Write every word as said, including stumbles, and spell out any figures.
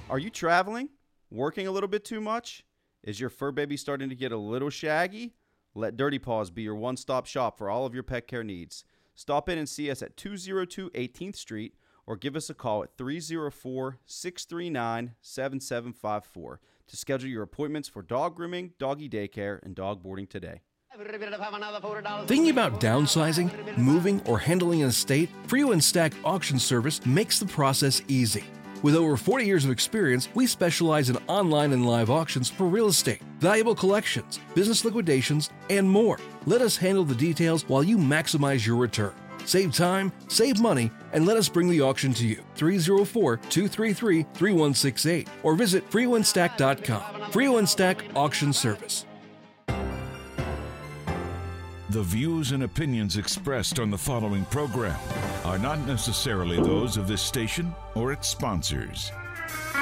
Are you traveling? Working a little bit too much? Is your fur baby starting to get a little shaggy? Let Dirty Paws be your one-stop shop for all of your pet care needs. Stop in and see us at two oh two eighteenth Street or give us a call at three oh four, six three nine, seven seven five four to schedule your appointments for dog grooming, doggy daycare, and dog boarding today. Thinking about downsizing, moving, or handling an estate? Freeland Stack Auction Service makes the process easy. With over forty years of experience, we specialize in online and live auctions for real estate, valuable collections, business liquidations, and more. Let us handle the details while you maximize your return. Save time, save money, and let us bring the auction to you. three oh four, two three three, three one six eight or visit freeland stack dot com. Freeland Stack Auction Service. The views and opinions expressed on the following program are not necessarily those of this station or its sponsors.